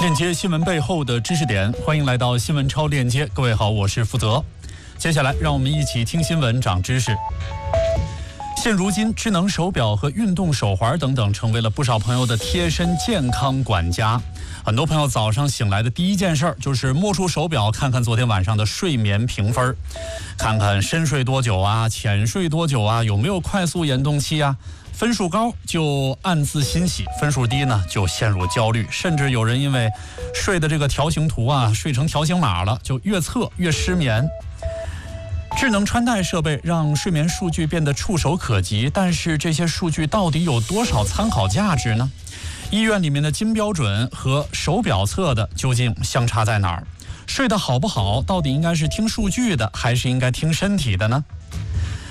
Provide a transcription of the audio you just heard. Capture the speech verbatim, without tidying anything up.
链接新闻背后的知识点，欢迎来到新闻超链接。各位好，我是负责。接下来让我们一起听新闻长知识。现如今，智能手表和运动手环等等成为了不少朋友的贴身健康管家。很多朋友早上醒来的第一件事就是摸出手表，看看昨天晚上的睡眠评分，看看深睡多久啊，浅睡多久啊，有没有快速眼动期啊。分数高就暗自欣喜，分数低呢就陷入焦虑，甚至有人因为睡的这个条形图啊睡成条形码了，就越测越失眠。智能穿戴设备让睡眠数据变得触手可及，但是这些数据到底有多少参考价值呢？医院里面的金标准和手表测的究竟相差在哪儿？睡得好不好到底应该是听数据的，还是应该听身体的呢？